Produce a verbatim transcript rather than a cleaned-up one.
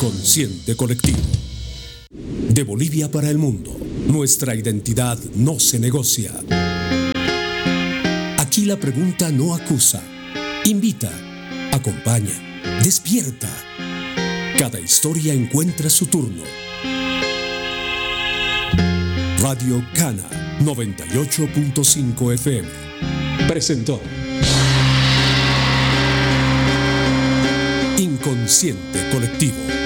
Inconsciente colectivo. De Bolivia para el mundo, nuestra identidad no se negocia. Aquí la pregunta no acusa, invita, acompaña, despierta. Cada historia encuentra su turno. Radio Cana noventa y ocho punto cinco F M presentó Inconsciente colectivo.